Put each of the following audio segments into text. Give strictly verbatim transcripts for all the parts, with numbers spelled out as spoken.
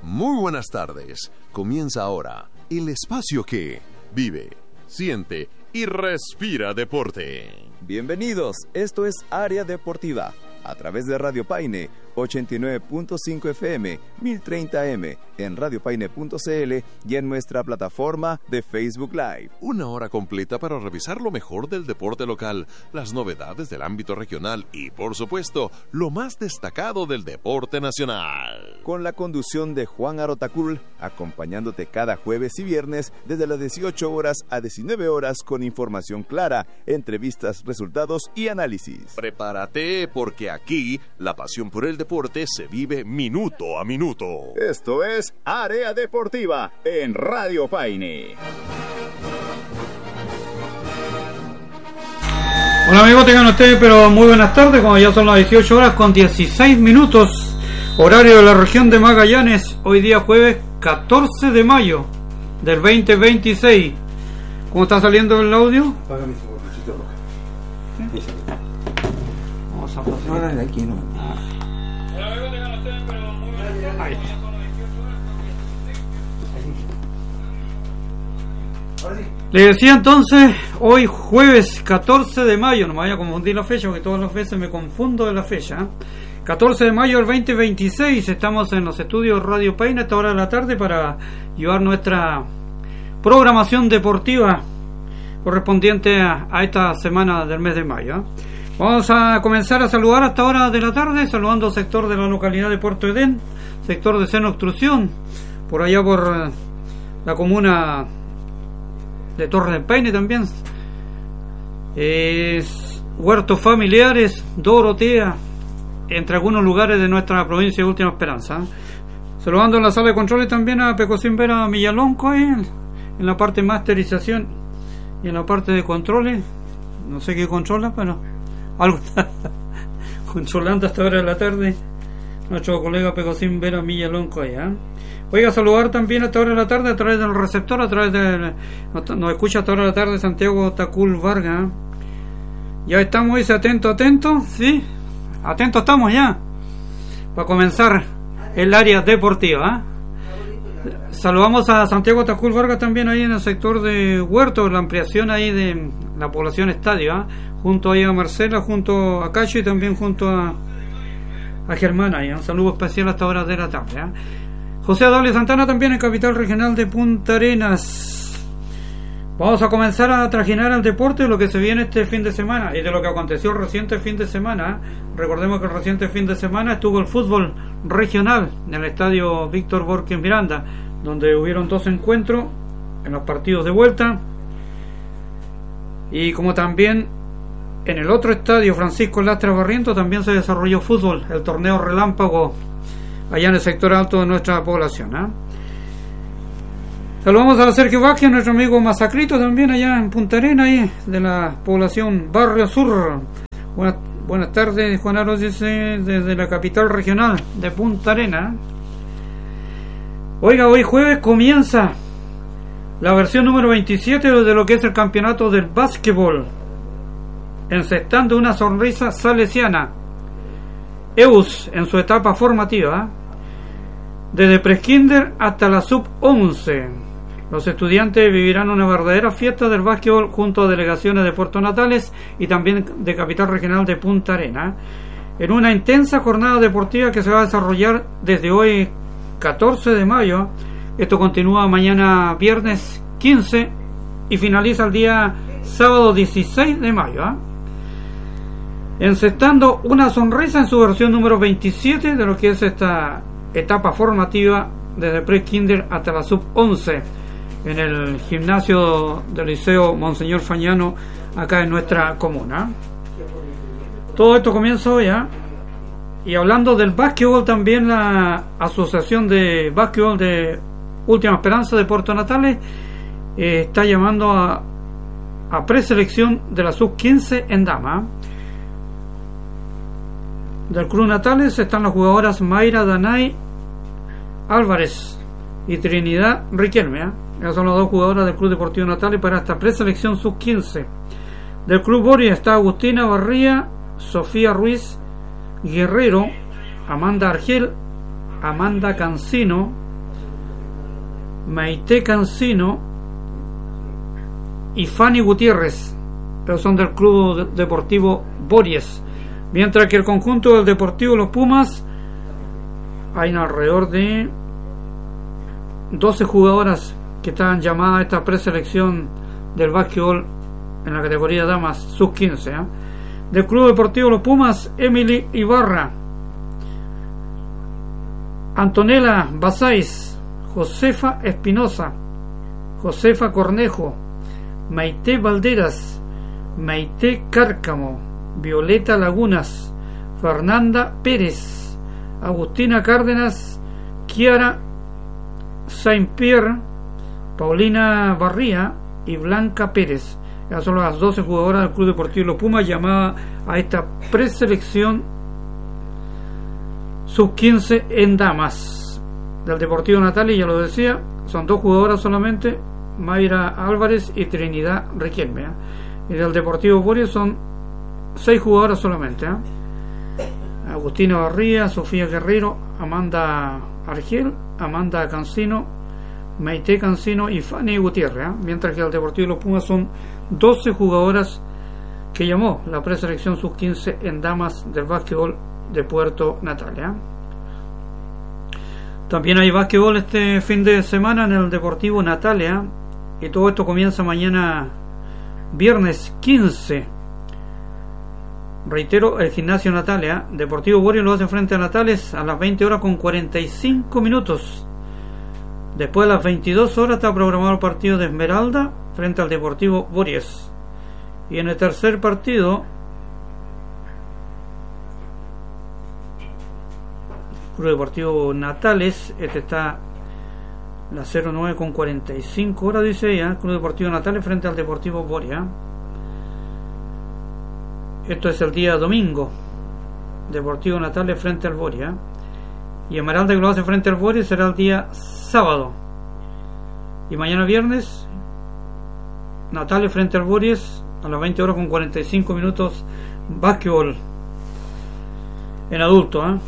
Muy buenas tardes. Comienza ahora el espacio que vive, siente y respira deporte. Bienvenidos, esto es Área Deportiva, a través de Radio Paine, ochenta y nueve punto cinco F M, mil treinta A M, en radio paine punto c l y en nuestra plataforma de Facebook Live. Una hora completa para revisar lo mejor del deporte local, las novedades del ámbito regional y, por supuesto, lo más destacado del deporte nacional. Con la conducción de Juan Arotacul, acompañándote cada jueves y viernes desde las dieciocho horas a diecinueve horas con información clara, entrevistas, resultados y análisis. Prepárate porque aquí la pasión por el deporte se vive minuto a minuto. Esto es Área Deportiva en Radio Paine. Hola amigos, tengan ustedes pero muy buenas tardes, como ya son las dieciocho horas con dieciséis minutos, horario de la región de Magallanes, hoy día jueves catorce de mayo del veinte veintiséis. ¿Cómo está saliendo el audio? Págame ese borrachito rojo. Vamos a pasar. No, no, de aquí no. Hola amigos, tengan ustedes pero muy buenas tardes, ahí está. Le decía entonces, hoy jueves catorce de mayo, no me vaya a confundir la fecha, porque todas las veces me confundo de la fecha. catorce de mayo del veinte veintiséis, estamos en los estudios Radio Paine a esta hora de la tarde para llevar nuestra programación deportiva correspondiente a, a esta semana del mes de mayo. Vamos a comenzar a saludar a esta hora de la tarde, saludando al sector de la localidad de Puerto Edén, sector de Seno Obstrucción, por allá por la comuna de Torres del Paine también, eh, huertos familiares, Dorotea, entre algunos lugares de nuestra provincia de Última Esperanza. Saludando en la sala de controles también a Pecosín Vera Millalonco, eh, en la parte de masterización y en la parte de controles, no sé qué controla, pero algo está controlando hasta hora de la tarde nuestro colega Pecosín Vera Millalonco allá. Oiga, saludar también a esta hora de la tarde a través del receptor, a través de... Nos escucha a esta hora de la tarde Santiago Tacul Vargas. Ya estamos, dice, atento, atento, ¿sí? Atentos estamos ya, para comenzar el área deportiva. Saludamos a Santiago Tacul Vargas también ahí en el sector de Huerto, la ampliación ahí de la población estadio, ¿eh? Junto ahí a Marcela, junto a Cacho y también junto a, a Germana. ¿eh? Un saludo especial a esta hora de la tarde. ¿eh? José Adolfo Santana también en capital regional de Punta Arenas. Vamos a comenzar a trajinar al deporte de lo que se viene este fin de semana y de lo que aconteció el reciente fin de semana. Recordemos que el reciente fin de semana estuvo el fútbol regional en el estadio Víctor Borges Miranda, donde hubieron dos encuentros en los partidos de vuelta, y como también en el otro estadio Francisco Lastra Barriento también se desarrolló fútbol, el torneo relámpago allá en el sector alto de nuestra población. ¿eh? Saludamos a Sergio Vázquez, nuestro amigo Masacrito también allá en Punta Arenas, ahí de la población Barrio Sur. Buenas, buenas tardes, Juan Aros, desde la capital regional de Punta Arenas. Oiga, hoy jueves comienza la versión número veintisiete de lo que es el campeonato del básquetbol, encestando una sonrisa salesiana, E U S en su etapa formativa, desde preskinder hasta la sub once. Los estudiantes vivirán una verdadera fiesta del básquetbol junto a delegaciones de Puerto Natales y también de capital regional de Punta Arenas, en una intensa jornada deportiva que se va a desarrollar desde hoy catorce de mayo. Esto continúa mañana viernes quince y finaliza el día sábado dieciséis de mayo. ¿eh? Encestando una sonrisa en su versión número veintisiete de lo que es esta etapa formativa desde pre-kinder hasta la sub once en el gimnasio del Liceo Monseñor Fañano acá en nuestra comuna. Todo esto comienza hoy, ¿eh? Y hablando del básquetbol, también la Asociación de Básquetbol de Última Esperanza de Puerto Natales eh, está llamando a, a preselección de la sub quince en dama. Del Club Natales están las jugadoras Mayra Danay Álvarez y Trinidad Riquelme. ¿eh? Esas son las dos jugadoras del Club Deportivo Natales para esta preselección sub quince. Del Club Boria está Agustina Barría, Sofía Ruiz Guerrero, Amanda Argel, Amanda Cancino, Maite Cancino y Fanny Gutiérrez, pero son del Club Deportivo Bories, mientras que el conjunto del Deportivo Los Pumas hay alrededor de doce jugadoras que están llamadas a esta preselección del básquetbol en la categoría damas sub quince. ¿eh? Del Club Deportivo Los Pumas, Emily Ibarra, Antonella Basáis, Josefa Espinosa, Josefa Cornejo, Maite Valderas, Maite Cárcamo, Violeta Lagunas, Fernanda Pérez, Agustina Cárdenas, Kiara Saint-Pierre, Paulina Barría y Blanca Pérez. Esas son las doce jugadoras del Club Deportivo Los Pumas llamadas a esta preselección sub quince en damas. Del Deportivo Natales, ya lo decía, son dos jugadoras solamente, Mayra Álvarez y Trinidad Riquelme. ¿eh? Y del Deportivo Bories son seis jugadoras solamente. ¿eh? Agustina Barría, Sofía Guerrero, Amanda Argel, Amanda Cancino, Maite Cancino y Fanny Gutiérrez. ¿eh? Mientras que el Deportivo Los Pumas son doce jugadoras que llamó la preselección sub quince en damas del básquetbol de Puerto Natales. ¿eh? También hay básquetbol este fin de semana en el Deportivo Natalia, y todo esto comienza mañana viernes quince. Reitero, el Gimnasio Natalia, Deportivo Bories lo hace frente a Natales a las veinte horas con cuarenta y cinco minutos. Después de las veintidós horas está programado el partido de Esmeralda frente al Deportivo Bories. Y en el tercer partido, Club Deportivo Natales, este está a las cero nueve con cuarenta y cinco horas, dice ella, Club Deportivo Natales frente al Deportivo Bories. Esto es el día domingo, Deportivo Natales frente al Bories. Y Esmeralda, que lo hace frente al Bories, será el día sábado. Y mañana viernes, Natales frente al Bories a las veinte horas con cuarenta y cinco minutos, básquetbol en adulto. ¿eh?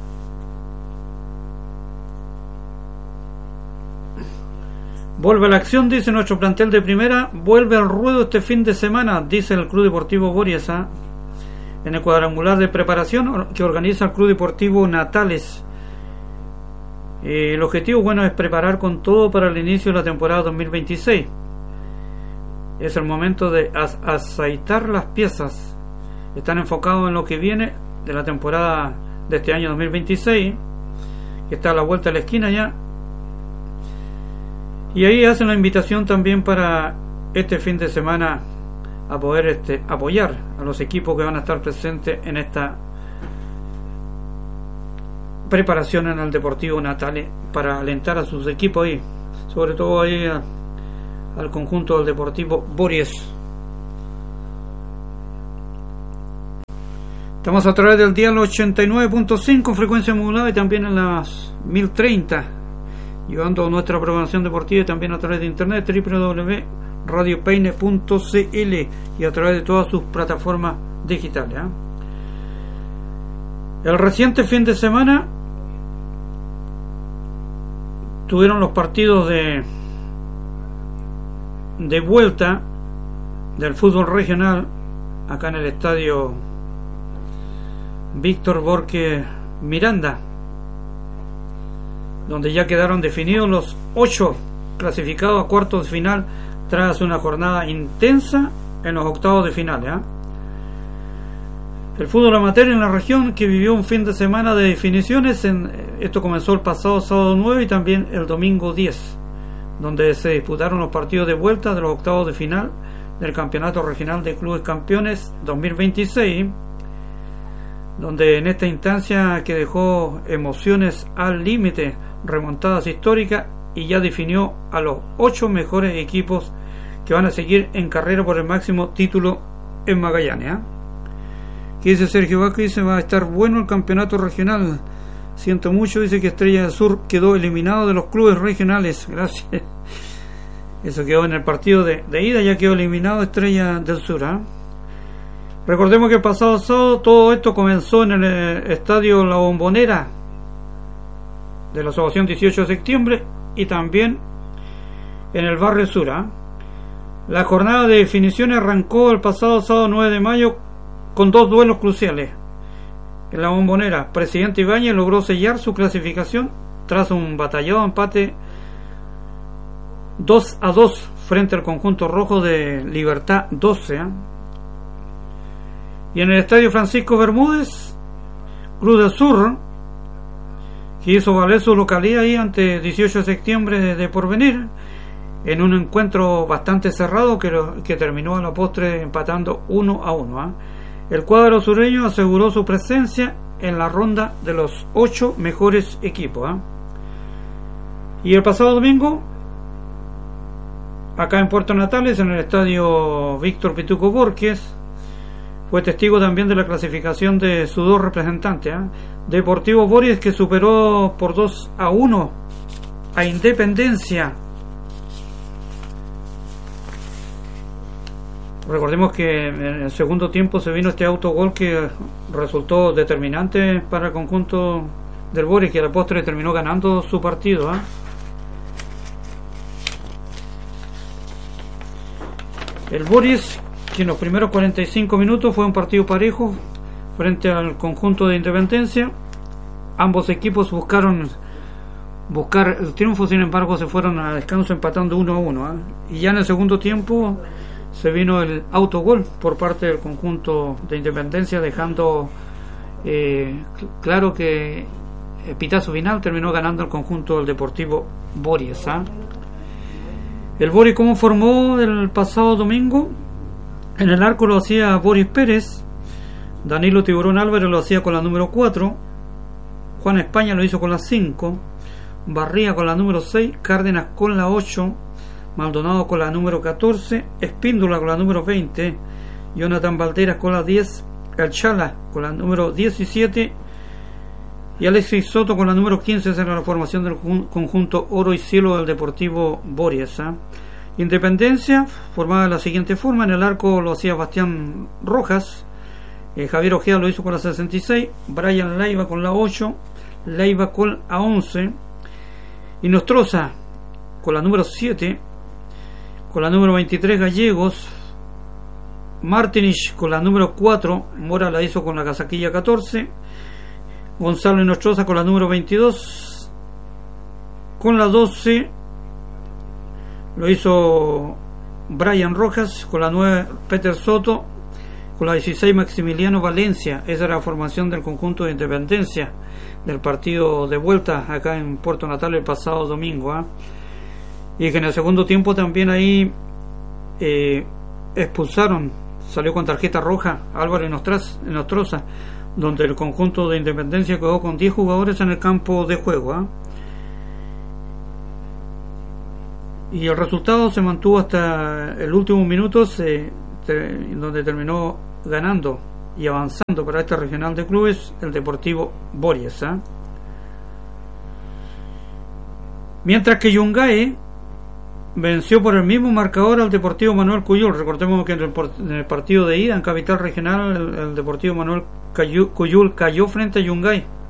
Vuelve a la acción, dice nuestro plantel de primera, vuelve al ruedo este fin de semana, dice el Club Deportivo Bories, ¿eh? en el cuadrangular de preparación que organiza el Club Deportivo Natales. Eh, el objetivo, bueno, es preparar con todo para el inicio de la temporada dos mil veintiséis. Es el momento de as- aceitar las piezas. Están enfocados en lo que viene de la temporada de este año dos mil veintiséis, que está a la vuelta de la esquina ya. Y ahí hacen la invitación también para este fin de semana a poder este, apoyar a los equipos que van a estar presentes en esta preparación en el Deportivo Natales, para alentar a sus equipos ahí, sobre todo ahí a, al conjunto del Deportivo Bories. Estamos a través del dial ochenta y nueve punto cinco frecuencia modulada y también en las mil treinta, llevando nuestra programación deportiva y también a través de internet doble u doble u doble u punto radio paine punto c l y a través de todas sus plataformas digitales. ¿eh? El reciente fin de semana tuvieron los partidos de de vuelta del fútbol regional acá en el estadio Víctor Borque Miranda, donde ya quedaron definidos los ocho clasificados a cuartos de final tras una jornada intensa en los octavos de final. ¿eh? El fútbol amateur en la región, que vivió un fin de semana de definiciones, en, esto comenzó el pasado sábado nueve y también el domingo diez, donde se disputaron los partidos de vuelta de los octavos de final del Campeonato Regional de Clubes Campeones dos mil veintiséis, donde en esta instancia que dejó emociones al límite, remontadas históricas, y ya definió a los ocho mejores equipos que van a seguir en carrera por el máximo título en Magallanes. ¿eh? Que dice Sergio Vázquez, dice, va a estar bueno el campeonato regional. Siento mucho, dice que Estrella del Sur quedó eliminado de los clubes regionales. Gracias. Eso quedó en el partido de, de ida, ya quedó eliminado Estrella del Sur. ¿eh? Recordemos que el pasado sábado todo esto comenzó en el eh, estadio La Bombonera de la Asociación dieciocho de septiembre, y también en el barrio Sur. ¿eh? La jornada de definiciones arrancó el pasado sábado nueve de mayo con dos duelos cruciales. En la Bombonera, Presidente Ibáñez logró sellar su clasificación tras un batallado empate dos a dos frente al conjunto rojo de Libertad doce. ¿eh? Y en el estadio Francisco Bermúdez, Cruz del Sur, que hizo valer su localidad ahí ante dieciocho de septiembre de, de Porvenir, en un encuentro bastante cerrado que, lo, que terminó a la postre empatando uno a uno. ¿eh? El cuadro sureño aseguró su presencia en la ronda de los ocho mejores equipos. ¿eh? Y el pasado domingo, acá en Puerto Natales, en el estadio Víctor Pituco Borges, fue testigo también de la clasificación de sus dos representantes. ¿eh? Deportivo Boris, que superó por dos a uno a Independencia. Recordemos que en el segundo tiempo se vino este autogol que resultó determinante para el conjunto del Boris, que a la postre terminó ganando su partido. ¿eh? El Boris, que en los primeros cuarenta y cinco minutos fue un partido parejo frente al conjunto de Independencia. Ambos equipos buscaron buscar el triunfo, sin embargo se fueron a descanso empatando uno a uno. ¿eh? Y ya en el segundo tiempo se vino el autogol por parte del conjunto de Independencia, dejando eh, claro que el pitazo final terminó ganando el conjunto del Deportivo Boris. ¿eh? El Boris, ¿cómo formó el pasado domingo? En el arco lo hacía Boris Pérez, Danilo Tiburón Álvarez lo hacía con la número cuatro, Juan España lo hizo con la cinco, Barría con la número seis, Cárdenas con la ocho, Maldonado con la número catorce, Espíndola con la número veinte, Jonathan Valderas con la diez, El Chala con la número diecisiete y Alexis Soto con la número quince. Esa era la formación del conjunto Oro y Cielo del Deportivo Boris. ¿eh? Independencia formada de la siguiente forma: en el arco lo hacía Bastián Rojas, eh, Javier Ojeda lo hizo con la sesenta y seis, Brian Leiva con la ocho, Leiva con la once, y Nostroza con la número siete, con la número veintitrés Gallegos, Martinich con la número cuatro, Mora la hizo con la casaquilla catorce, Gonzalo y Nostroza con la número veintidós, con la doce lo hizo Brian Rojas, con la nueve Peter Soto, con la dieciséis Maximiliano Valencia. Esa era la formación del conjunto de Independencia del partido de vuelta acá en Puerto Natal el pasado domingo. ¿eh? Y que en el segundo tiempo también ahí eh, expulsaron, salió con tarjeta roja Álvaro Nostroza, donde el conjunto de Independencia quedó con diez jugadores en el campo de juego. ¿eh? Y el resultado se mantuvo hasta el último minuto, se, te, donde terminó ganando y avanzando para esta regional de clubes el Deportivo Boris. ¿eh? Mientras que Yungay venció por el mismo marcador al Deportivo Manuel Cuyul. Recordemos que en el, en el partido de ida en Capital Regional el, el Deportivo Manuel Cuyul cayó frente a Yungay